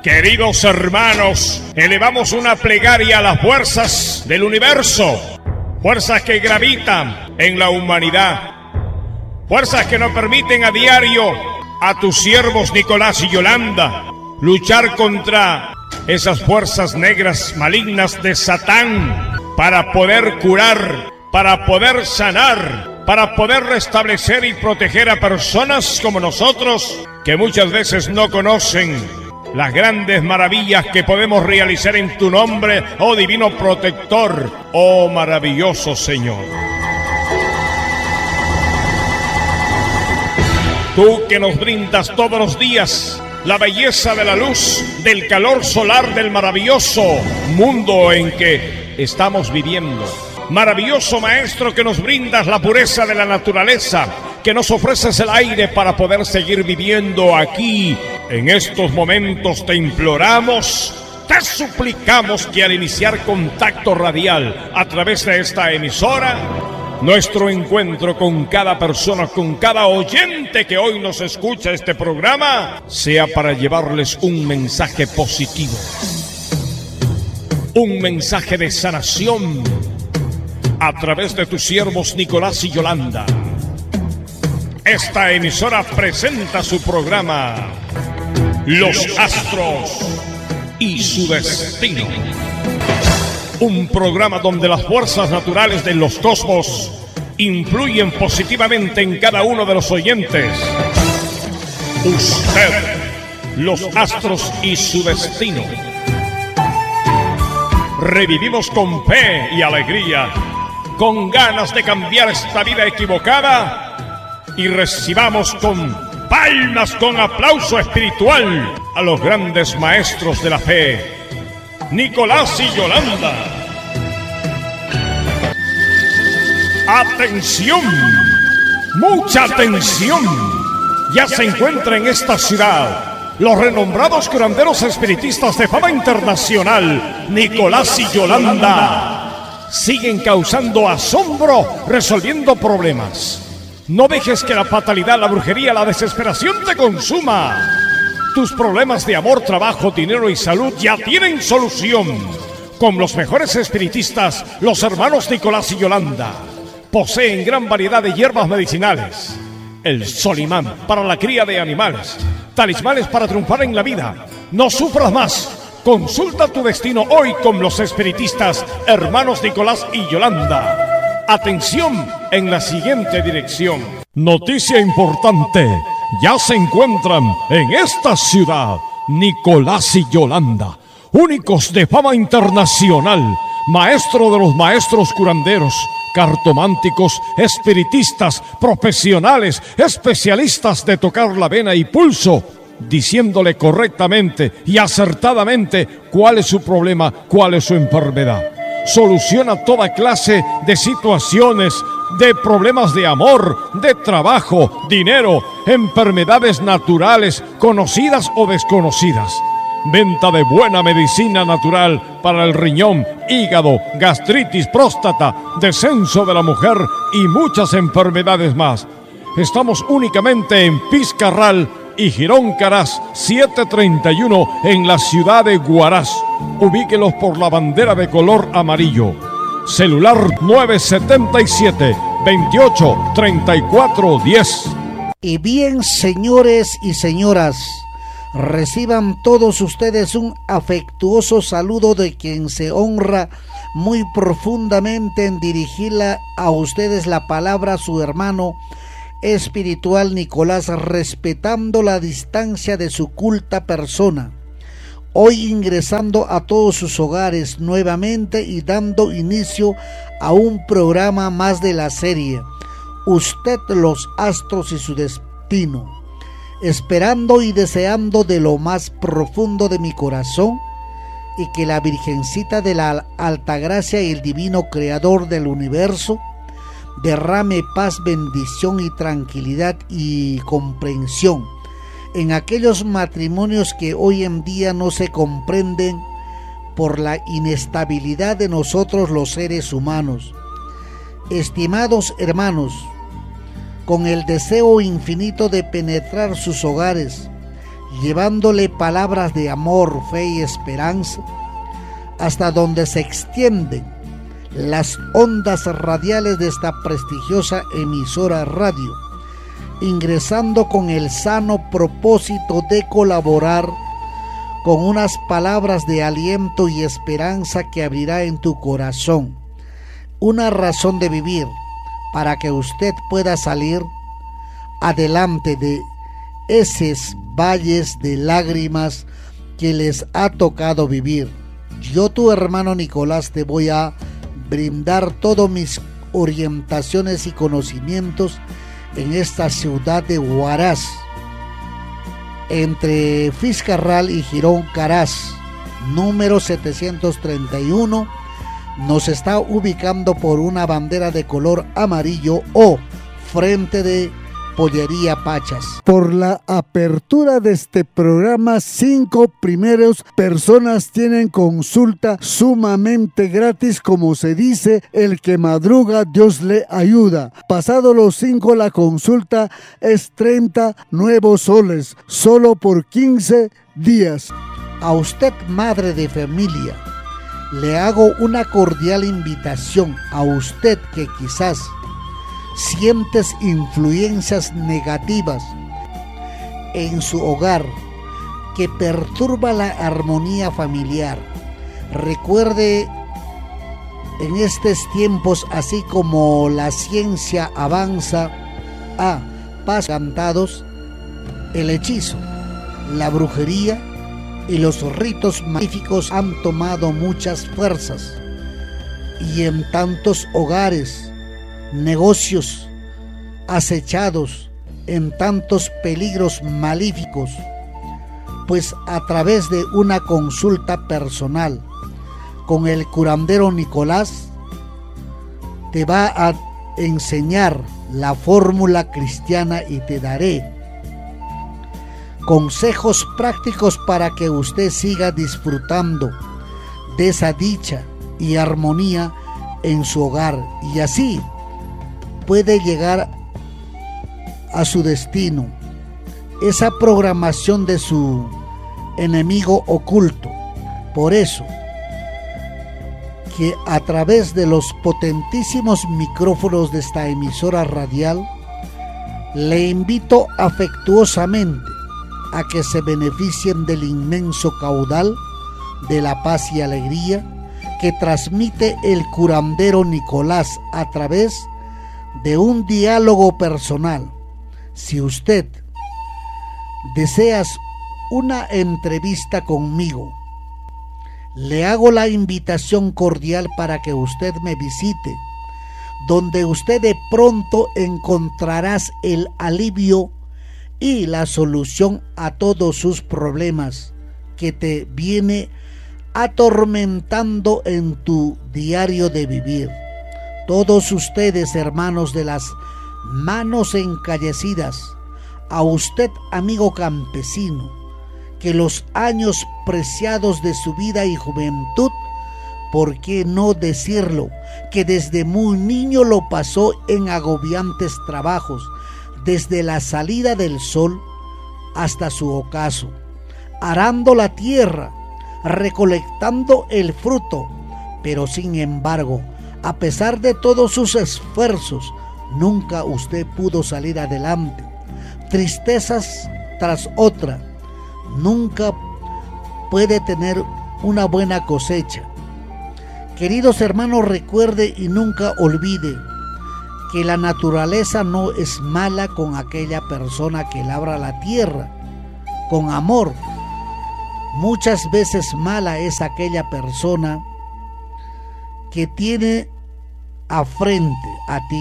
Queridos hermanos, elevamos una plegaria a las fuerzas del universo, fuerzas que gravitan en la humanidad, fuerzas que nos permiten a diario a tus siervos Nicolás y Yolanda luchar contra esas fuerzas negras malignas de Satán para poder curar, para poder sanar, para poder restablecer y proteger a personas como nosotros que muchas veces no conocen las grandes maravillas que podemos realizar en tu nombre, oh divino protector, oh maravilloso Señor. Tú que nos brindas todos los días la belleza de la luz, del calor solar del maravilloso mundo en que estamos viviendo. Maravilloso Maestro que nos brindas la pureza de la naturaleza, que nos ofreces el aire para poder seguir viviendo aquí. En estos momentos te imploramos, te suplicamos que al iniciar contacto radial a través de esta emisora, nuestro encuentro con cada persona, con cada oyente que hoy nos escucha este programa, sea para llevarles un mensaje positivo, un mensaje de sanación a través de tus siervos Nicolás y Yolanda. Esta emisora presenta su programa Los Astros y su Destino. Un programa donde las fuerzas naturales de los cosmos influyen positivamente en cada uno de los oyentes. Usted, los astros y su destino. Revivimos con fe y alegría, con ganas de cambiar esta vida equivocada, y recibamos con palmas, con aplauso espiritual a los grandes maestros de la fe, Nicolás y Yolanda. ¡Atención! ¡Mucha atención! Ya se encuentra en esta ciudad los renombrados curanderos espiritistas de fama internacional, Nicolás y Yolanda. Siguen causando asombro, resolviendo problemas. No dejes que la fatalidad, la brujería, la desesperación te consuma. Tus problemas de amor, trabajo, dinero y salud ya tienen solución. Con los mejores espiritistas, los hermanos Nicolás y Yolanda. Poseen gran variedad de hierbas medicinales. El solimán para la cría de animales. Talismanes para triunfar en la vida. No sufras más. Consulta tu destino hoy con los espiritistas, hermanos Nicolás y Yolanda. Atención en la siguiente dirección. Noticia importante. Ya se encuentran en esta ciudad Nicolás y Yolanda, únicos de fama internacional, maestro de los maestros curanderos, cartománticos, espiritistas, profesionales, especialistas de tocar la vena y pulso, diciéndole correctamente y acertadamente cuál es su problema, cuál es su enfermedad. Soluciona toda clase de situaciones, de problemas de amor, de trabajo, dinero, enfermedades naturales, conocidas o desconocidas. Venta de buena medicina natural para el riñón, hígado, gastritis, próstata, descenso de la mujer y muchas enfermedades más. Estamos únicamente en Pizcarral y Girón Caraz 731 en la ciudad de Huaraz. Ubíquelos por la bandera de color amarillo. Celular 977-28-34-10. Y bien, señores y señoras, reciban todos ustedes un afectuoso saludo de quien se honra muy profundamente en dirigirle a ustedes la palabra, su hermano espiritual Nicolás, respetando la distancia de su culta persona. Hoy ingresando a todos sus hogares nuevamente y dando inicio a un programa más de la serie Usted, los astros y su destino, esperando y deseando de lo más profundo de mi corazón y que la Virgencita de la Altagracia y el Divino Creador del Universo derrame paz, bendición y tranquilidad y comprensión en aquellos matrimonios que hoy en día no se comprenden por la inestabilidad de nosotros los seres humanos. Estimados hermanos, con el deseo infinito de penetrar sus hogares, llevándole palabras de amor, fe y esperanza, hasta donde se extienden las ondas radiales de esta prestigiosa emisora radio, ingresando con el sano propósito de colaborar con unas palabras de aliento y esperanza que abrirá en tu corazón una razón de vivir para que usted pueda salir adelante de esos valles de lágrimas que les ha tocado vivir. Yo, tu hermano Nicolás, te voy a brindar todas mis orientaciones y conocimientos en esta ciudad de Huaraz, entre Fiscarral y Girón Caraz, número 731. Nos está ubicando por una bandera de color amarillo o frente de Pollería Pachas. Por la apertura de este programa, 5 primeros personas tienen consulta sumamente gratis. Como se dice, el que madruga, Dios le ayuda. Pasado los 5, la consulta es 30 nuevos soles, solo por 15 días. A usted, madre de familia, le hago una cordial invitación. A usted que quizás sientes influencias negativas en su hogar que perturba la armonía familiar. Recuerde, en estos tiempos, así como la ciencia avanza a pasos cantados, el hechizo, la brujería y los ritos magníficos han tomado muchas fuerzas, y en tantos hogares, negocios acechados, en tantos peligros malíficos, pues a través de una consulta personal con el curandero Nicolás te va a enseñar la fórmula cristiana y te daré consejos prácticos para que usted siga disfrutando de esa dicha y armonía en su hogar, y así puede llegar a su destino, esa programación de su enemigo oculto. Por eso que a través de los potentísimos micrófonos de esta emisora radial, le invito afectuosamente a que se beneficien del inmenso caudal de la paz y alegría que transmite el curandero Nicolás a través de un diálogo personal. Si usted desea una entrevista conmigo, le hago la invitación cordial para que usted me visite, donde usted de pronto encontrarás el alivio y la solución a todos sus problemas que te viene atormentando en tu diario de vivir. Todos ustedes, hermanos de las manos encallecidas, a usted, amigo campesino, que los años preciados de su vida y juventud, ¿por qué no decirlo?, que desde muy niño lo pasó en agobiantes trabajos, desde la salida del sol hasta su ocaso, arando la tierra, recolectando el fruto, pero sin embargo, a pesar de todos sus esfuerzos, nunca usted pudo salir adelante. Tristezas tras otra, nunca puede tener una buena cosecha. Queridos hermanos, recuerde y nunca olvide que la naturaleza no es mala con aquella persona que labra la tierra con amor. Muchas veces mala es aquella persona que tiene afrente a ti.